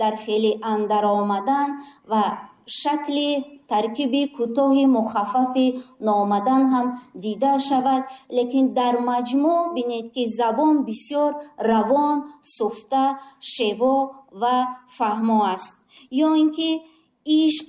дар феъли андар омадан ва шакли таркиби кӯтоҳи мухаффафи номадан ҳам дида шавад. лекин дар маҷмӯъ бинед ки забон бисёр равон, суфта, шево ва фаҳмо аст. ё ин ки ишқ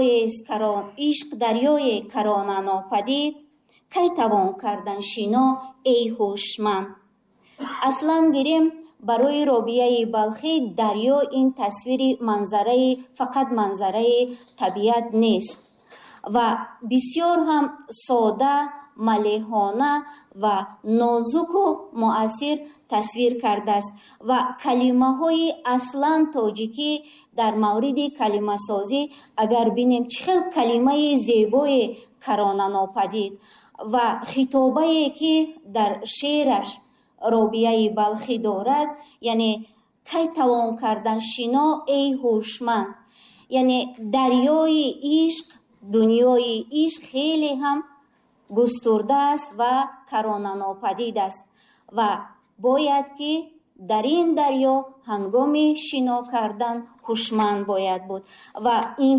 дарёе карона нопадид, кай тавон кардан шино эй ҳушманд. аслан гирем барои Робияи Балхӣ дарё ин тасвири фақат манзараи табиат нест ва бисёр ҳам сода, малеҳона ва нозуку муассир тасвир кардааст ва калимаҳои аслан тоҷикӣ дар мавриди калимасозӣ агар бинем чӣ хел калимаи зебое карона нопадид ва хитобае ки дар шеъраш Робияи Балхӣ дорад, яъне кай тавон кардан шино эй ҳушманд, яъне дарёи ишқ, дунёи ишқ хеле ҳам густурда аст ва каронанопадид аст ва бояд ки дар ин дарё ҳангоми шино кардан ҳушманд бояд буд ва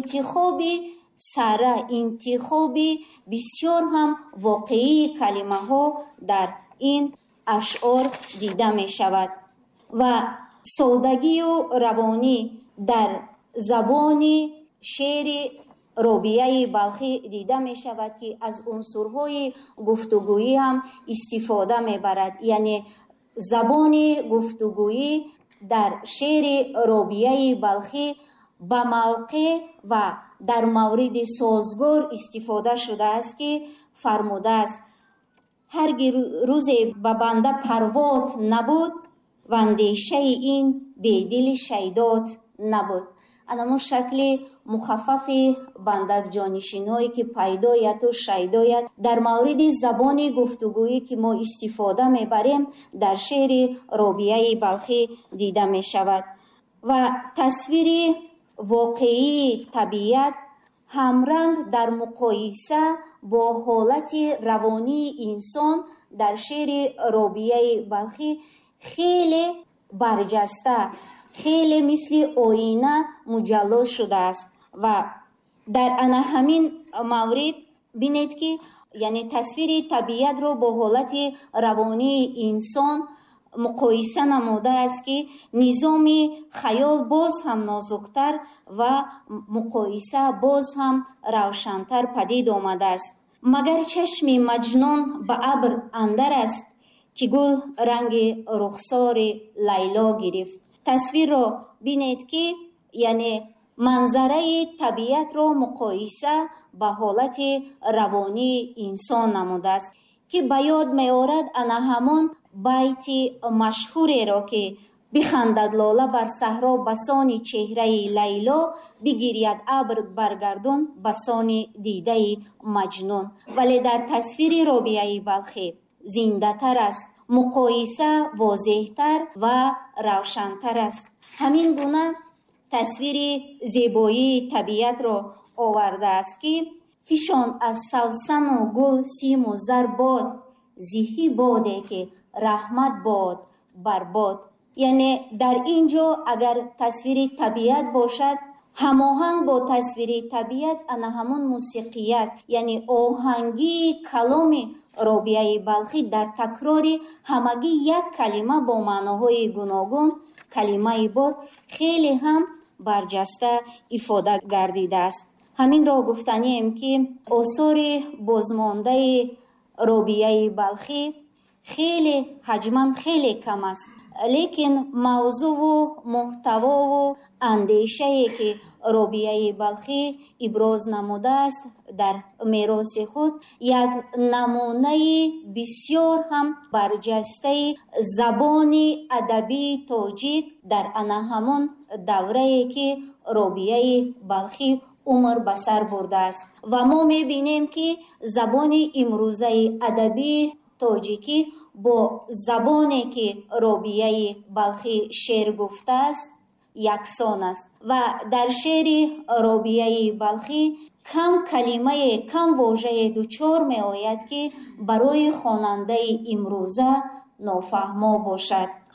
интихоби бисёр ҳам воқеии калимаҳо дар ин ашъор дида мешавад ва содагию равонӣ дар забони шеъри Робияи Балхӣ дида мешавад ки аз унсурҳои гуфтугӯӣ ҳам истифода мебарад. яъне забони гуфтугӯӣ дар шеъри Робияи Балхӣ ба мавқеъ ва дар мавриди созгор истифода шудааст ки фармудааст: ҳаргир рӯзе ба банда парвод набуд ва андешаи ин бедили шайдот набуд. анамун шакли мухаффафи бандакҷонишинҳое ки пайдояту шайдоят дар мавриди забони гуфтугӯӣ ки мо истифода мебарем дар шеъри Робияи Балхӣ дида мешавад ва тасвири воқеии табиат ҳамранг дар муқоиса бо ҳолати равонии инсон дар шеъри Робияи Балхӣ хеле барҷаста, хеле мисли оина муҷалло шудааст ва дар ана ҳамин маврид бинед ки яъне тасвири табиатро бо ҳолати равонии инсон муқоиса намудааст ки низоми хаёл боз ҳам нозуктар ва муқоиса боз ҳам равшантар падид омадааст. магар чашми маҷнун ба абр андар аст ки гул ранги рухсори Лайло гирифт. тасвирро бинед ки яъне манзараи табиатро муқоиса ба ҳолати равонии инсон намудааст ки ба ёд меорад ана ҳамон байти машҳуреро ки бихандад лола бар саҳро ба сони чеҳраи Лайло, бигиряд абр баргардун ба сони дидаи маҷнун. вале дар тасвири Робияи Балхӣ зиндатар аст, муқоиса возеҳтар ва равшантар аст. ҳамин гуна тасвири зебоии табиатро овардааст ки фишон аз савсану гул симу зар бод, зиҳӣ боде ки раҳмат бод бар бод. яъне дар ин ҷо агар тасвири табиат бошад, ҳамоҳанг бо тасвири табиат ана ҳамон мусиқият, яъне оҳангии каломи Робияи Балхӣ дар такрори ҳамагӣ як калима бо маъноҳои гуногун, калимаи бод хеле ҳам барҷаста ифода гардидааст. ҳаминро гуфтанием ки осори бозмондаи Робияи Балхӣ хеле ҳаҷман хеле кам аст, лекин мавзӯъу муҳтавову андешае ки Робияи Балхӣ иброз намудааст дар мероси худ як намунаи бисёр ҳам барҷастаи забони адабии тоҷик дар ана ҳамон даврае ки Робияи Балхӣ умр ба сар бурдааст ва мо мебинем ки забони имрӯзаи адабии тоҷикӣ бо забоне ки Робияи Балхӣ шеър гуфтааст яксон аст ва дар шеъри Робияи Балхӣ кам калимае, кам вожае дучор меояд ки барои хонандаи имрӯза нофаҳмо бошад.